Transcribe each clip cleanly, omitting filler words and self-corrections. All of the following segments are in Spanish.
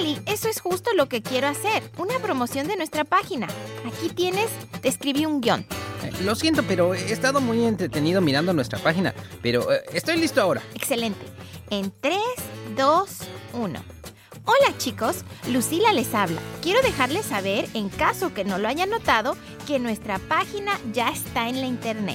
Eli, eso es justo lo que quiero hacer. Una promoción de nuestra página. Aquí tienes, te escribí un guión. Lo siento, pero he estado muy entretenido mirando nuestra página. Pero estoy listo ahora. Excelente. En 3, 2, 1. Hola chicos, Lucila les habla. Quiero dejarles saber, en caso que no lo hayan notado, que nuestra página ya está en la internet.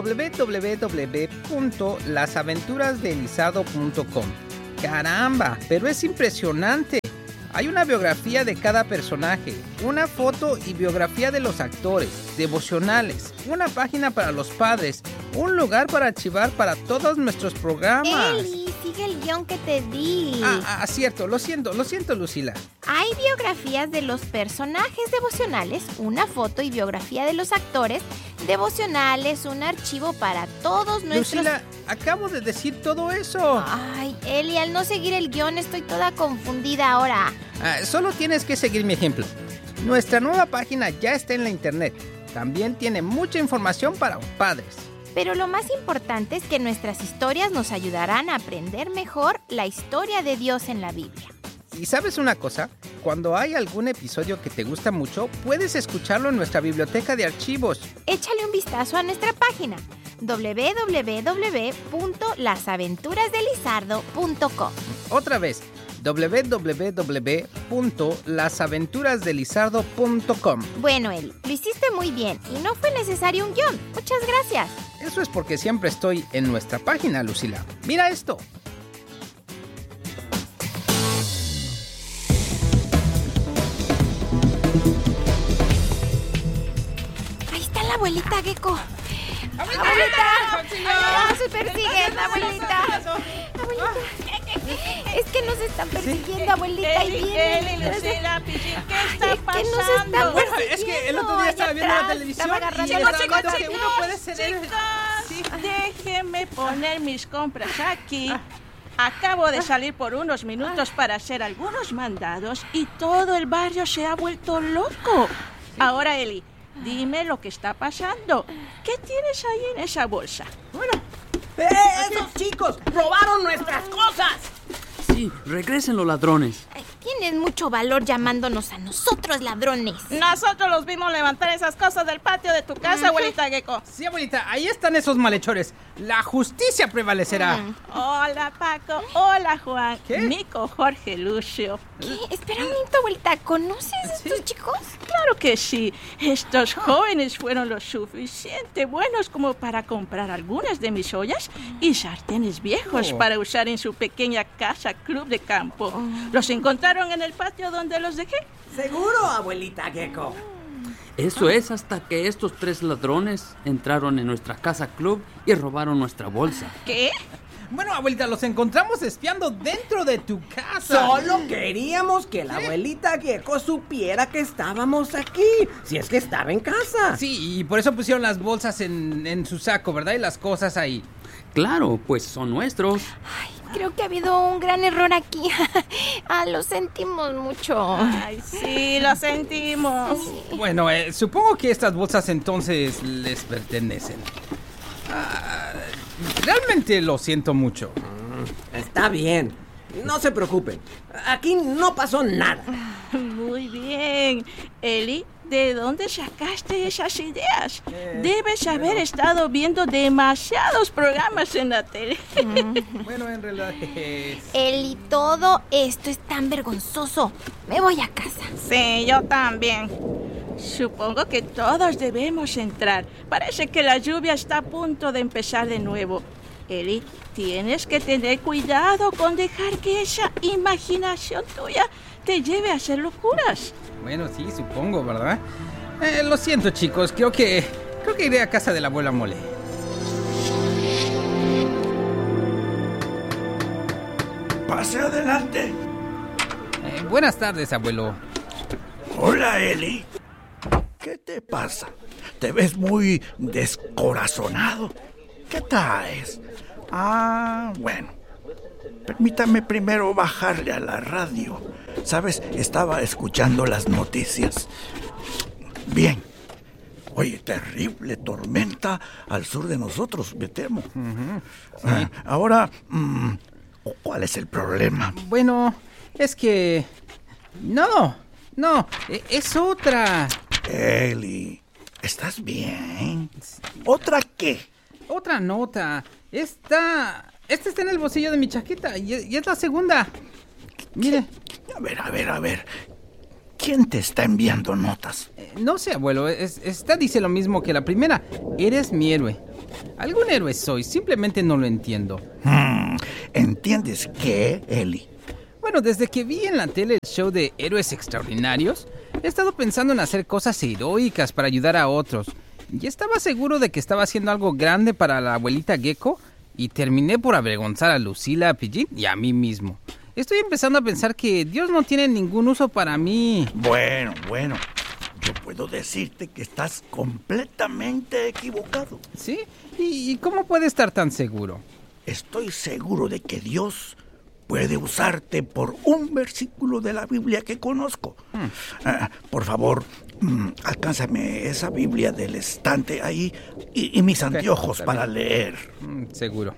www.lasaventurasdelizardo.com. ¡Caramba! Pero es impresionante. Hay una biografía de cada personaje, una foto y biografía de los actores, devocionales, una página para los padres, un lugar para archivar para todos nuestros programas. Eli, sigue el guión que te di. Cierto, lo siento, Lucila. Hay biografías de los personajes devocionales, una foto y biografía de los actores devocionales, un archivo para todos nuestros... Lucila, acabo de decir todo eso. Ay, Eli, al no seguir el guión estoy toda confundida ahora. Solo tienes que seguir mi ejemplo. Nuestra nueva página ya está en la internet. También tiene mucha información para padres. Pero lo más importante es que nuestras historias nos ayudarán a aprender mejor la historia de Dios en la Biblia. ¿Y sabes una cosa? Cuando hay algún episodio que te gusta mucho, puedes escucharlo en nuestra biblioteca de archivos. Échale un vistazo a nuestra página www.lasaventurasdelizardo.com. Otra vez, www.lasaventurasdelizardo.com. Bueno, Eli, lo hiciste muy bien y no fue necesario un guión. Muchas gracias. Eso es porque siempre estoy en nuestra página, Lucila. Mira esto. Ahí está la abuelita Gecko. ¡Abuelita! ¡Nos persiguen, abuelita! ¡Abuelita! Es que nos están persiguiendo, abuelita, y vienen. Eli, Lucila, Pichi, ¿qué está Es que nos están pasando? Bueno, es que el otro día estaba viendo la televisión Estaba agarrando y los estaba viendo chicos, que uno puede ser el... Chicos, déjenme poner mis compras aquí. Acabo de salir por unos minutos para hacer algunos mandados y todo el barrio se ha vuelto loco. Ahora, Eli, dime lo que está pasando. ¿Qué tienes ahí en esa bolsa? Bueno, esos chicos robaron nuestras cosas. Sí, regresen los ladrones. Ay, tienes mucho valor llamándonos a nosotros ladrones. Nosotros los vimos levantar esas cosas del patio de tu casa, abuelita Gecko. Sí, abuelita, ahí están esos malhechores. La justicia prevalecerá. Hola, Paco. Hola, Juan. ¿Qué? Nico, Jorge, Lucio. ¿Qué? Espera un momento, abuelita. ¿Conoces a estos chicos? Claro que sí. Estos jóvenes fueron lo suficiente buenos como para comprar algunas de mis ollas y sartenes viejos para usar en su pequeña casa club de campo. ¿Los encontraron en el patio donde los dejé? Seguro, abuelita Gecko. Eso es hasta que estos 3 ladrones entraron en nuestra casa club y robaron nuestra bolsa. ¿Qué? Bueno, abuelita, los encontramos espiando dentro de tu casa. Solo queríamos que la abuelita Gecko supiera que estábamos aquí, si es que estaba en casa. Sí, y por eso pusieron las bolsas en su saco, ¿verdad? Y las cosas ahí. Claro, pues son nuestros. Ay, creo que ha habido un gran error aquí. Lo sentimos mucho. Ay, sí, lo sentimos. Bueno, supongo que estas bolsas entonces les pertenecen. Realmente lo siento mucho. Está bien, no se preocupen. Aquí no pasó nada. Muy bien. Eli, ¿de dónde sacaste esas ideas? Debes haber estado viendo demasiados programas en la tele. Bueno, en realidad es... Eli, todo esto es tan vergonzoso. Me voy a casa. Sí, yo también. Supongo que todos debemos entrar. Parece que la lluvia está a punto de empezar de nuevo. Eli, tienes que tener cuidado con dejar que esa imaginación tuya te lleve a hacer locuras. Bueno, sí, supongo, ¿verdad? Lo siento, chicos. Creo que iré a casa de la abuela Mole. Pase adelante. Buenas tardes, abuelo. Hola, Eli. ¿Qué te pasa? Te ves muy descorazonado. ¿Qué traes? Bueno. Permítame primero bajarle a la radio. ¿Sabes? Estaba escuchando las noticias. Bien. Oye, terrible tormenta al sur de nosotros, me temo. Sí. Ahora, ¿cuál es el problema? Bueno, es que No, es otra. Eli, ¿estás bien? ¿Otra qué? Otra nota. Esta está en el bolsillo de mi chaqueta y es la segunda. Mire. A ver. ¿Quién te está enviando notas? No sé, abuelo. Esta dice lo mismo que la primera. Eres mi héroe. Algún héroe soy, simplemente no lo entiendo. ¿Entiendes qué, Eli? Bueno, desde que vi en la tele el show de Héroes Extraordinarios, he estado pensando en hacer cosas heroicas para ayudar a otros. Y estaba seguro de que estaba haciendo algo grande para la abuelita Gecko y terminé por avergonzar a Lucila, a Pillín y a mí mismo. Estoy empezando a pensar que Dios no tiene ningún uso para mí. Bueno. Yo puedo decirte que estás completamente equivocado. ¿Sí? ¿Y cómo puede estar tan seguro? Estoy seguro de que Dios puede usarte por un versículo de la Biblia que conozco. Por favor, alcánzame esa Biblia del estante ahí y mis anteojos para leer. Seguro.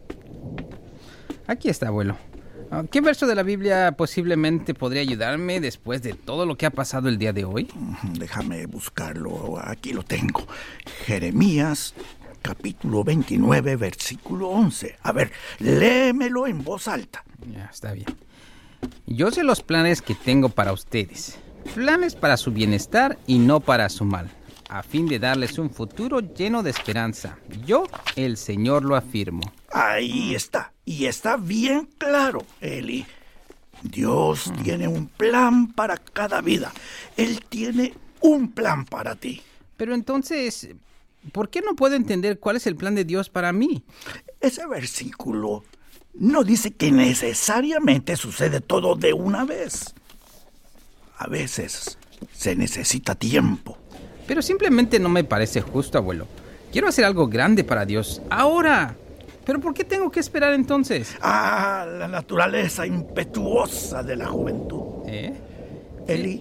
Aquí está, abuelo. ¿Qué verso de la Biblia posiblemente podría ayudarme después de todo lo que ha pasado el día de hoy? Déjame buscarlo. Aquí lo tengo. Jeremías, capítulo 29, versículo 11. A ver, léemelo en voz alta. Ya, está bien. Yo sé los planes que tengo para ustedes. Planes para su bienestar y no para su mal, a fin de darles un futuro lleno de esperanza. Yo, el Señor, lo afirmo. Ahí está. Y está bien claro, Eli. Dios tiene un plan para cada vida. Él tiene un plan para ti. Pero entonces, ¿por qué no puedo entender cuál es el plan de Dios para mí? Ese versículo no dice que necesariamente sucede todo de una vez. A veces se necesita tiempo. Pero simplemente no me parece justo, abuelo. Quiero hacer algo grande para Dios, ahora. ¿Pero por qué tengo que esperar entonces? La naturaleza impetuosa de la juventud. Eli,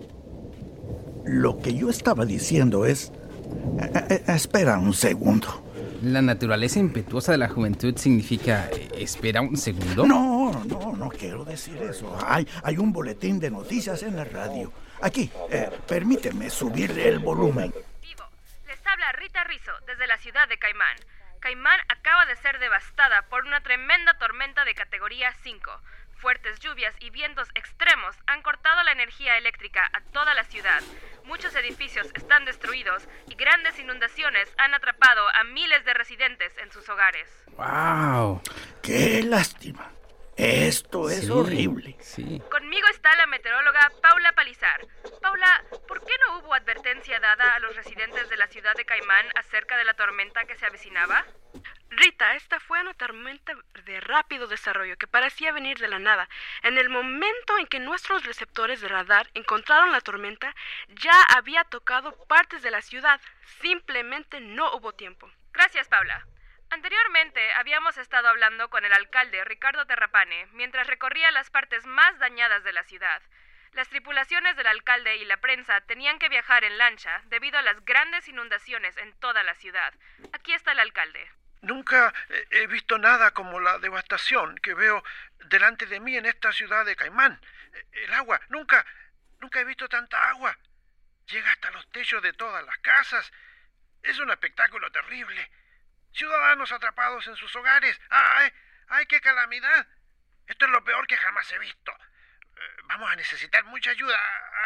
lo que yo estaba diciendo es... espera un segundo. ¿La naturaleza impetuosa de la juventud significa espera un segundo? No quiero decir eso. Hay un boletín de noticias en la radio. Aquí, permíteme subirle el volumen. Vivo, les habla Rita Rizzo desde la ciudad de Caimán. Caimán acaba de ser devastada por una tremenda tormenta de categoría 5. Fuertes lluvias y vientos extremos han cortado la energía eléctrica a toda la ciudad. Muchos edificios están destruidos y grandes inundaciones han atrapado a miles de residentes en sus hogares. ¡Wow! ¡Qué lástima! Esto es horrible. Sí. Conmigo está la meteoróloga Paula Palizar. Paula, ¿por qué no hubo advertencia dada a los residentes de la ciudad de Caimán acerca de la tormenta que se avecinaba? Rita, esta fue una tormenta de rápido desarrollo que parecía venir de la nada. En el momento en que nuestros receptores de radar encontraron la tormenta, ya había tocado partes de la ciudad. Simplemente no hubo tiempo. Gracias, Paula. Anteriormente habíamos estado hablando con el alcalde Ricardo Terrapane mientras recorría las partes más dañadas de la ciudad. Las tripulaciones del alcalde y la prensa tenían que viajar en lancha debido a las grandes inundaciones en toda la ciudad. Aquí está el alcalde. Nunca he visto nada como la devastación que veo delante de mí en esta ciudad de Caimán. El agua, nunca he visto tanta agua. Llega hasta los techos de todas las casas. Es un espectáculo terrible. Ciudadanos atrapados en sus hogares. ¡Ay, qué calamidad! Esto es lo peor que jamás he visto. Vamos a necesitar mucha ayuda.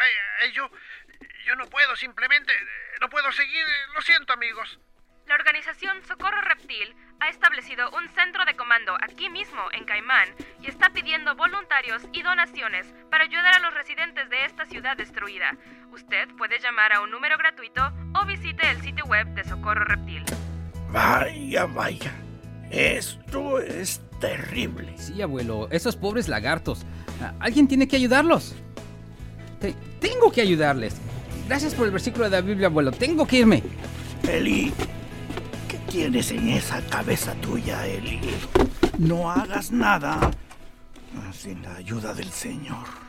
Yo no puedo, simplemente no puedo seguir. Lo siento, amigos. La organización Socorro Reptil ha establecido un centro de comando aquí mismo en Caimán y está pidiendo voluntarios y donaciones para ayudar a los residentes de esta ciudad destruida. Usted puede llamar a un número gratuito o visite el sitio web de Socorro Reptil. Vaya. Esto es terrible. Sí, abuelo, esos pobres lagartos. Alguien tiene que ayudarlos. Tengo que ayudarles. Gracias por el versículo de la Biblia, abuelo. Tengo que irme. Eli, ¿qué tienes en esa cabeza tuya, Eli? No hagas nada sin la ayuda del Señor.